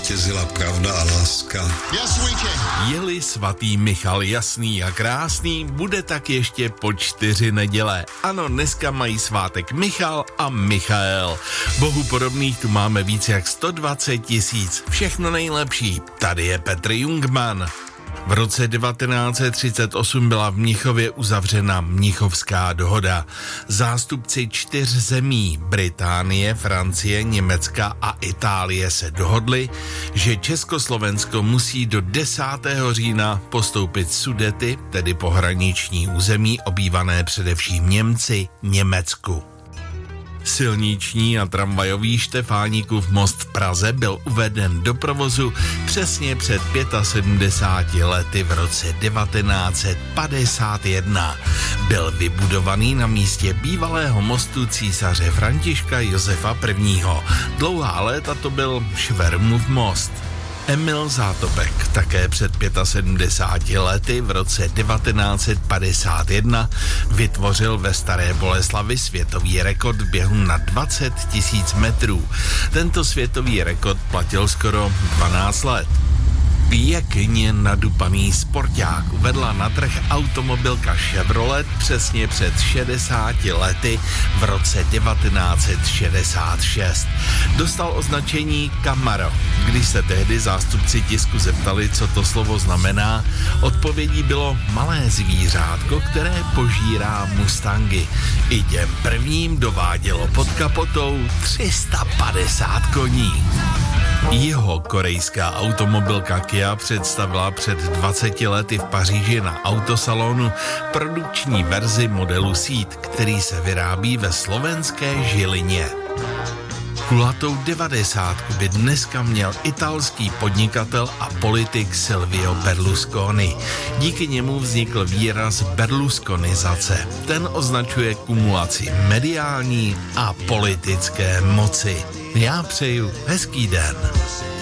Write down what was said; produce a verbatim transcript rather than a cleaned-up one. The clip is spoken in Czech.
zvítězila pravda a láska. Yes, we can. Je-li svatý Michal jasný a krásný, bude tak ještě po čtyři neděle. Ano, dneska mají svátek Michal a Michael. Bohu podobných tu máme víc jak sto dvacet tisíc. Všechno nejlepší. Tady je Petr Jungmann. V roce devatenáct set třicet osm byla v Mnichově uzavřena Mnichovská dohoda. Zástupci čtyř zemí, Británie, Francie, Německa a Itálie, se dohodli, že Československo musí do desátého října postoupit Sudety, tedy pohraniční území obývané především Němci, Německu. Silniční a tramvajový Štefánikův most v Praze byl uveden do provozu přesně před sedmdesáti pěti lety v roce devatenáct set padesát jedna. Byl vybudovaný na místě bývalého mostu císaře Františka Josefa prvního. Dlouhá léta to byl Švermův most. Emil Zátopek také před sedmdesáti pěti lety v roce devatenáct set padesát jedna vytvořil ve Staré Boleslavi světový rekord v běhu na dvacet tisíc metrů. Tento světový rekord platil skoro dvanáct let. Pěkně nadupaný sporták uvedla na trh automobilka Chevrolet přesně před šedesáti lety v roce devatenáct set šedesát šest. Dostal označení Camaro. Když se tehdy zástupci tisku zeptali, co to slovo znamená, odpovědí bylo malé zvířátko, které požírá Mustangy. I těm prvním dovádělo pod kapotou tři sta padesát koní. Jeho korejská automobilka Kia představila před dvaceti lety v Paříži na autosalonu produkční verzi modelu Ceed, který se vyrábí ve slovenské Žilině. Kulatou devadesátku by dneska měl italský podnikatel a politik Silvio Berlusconi. Díky němu vznikl výraz berlusconizace. Ten označuje kumulaci mediální a politické moci. Já přeju hezký den.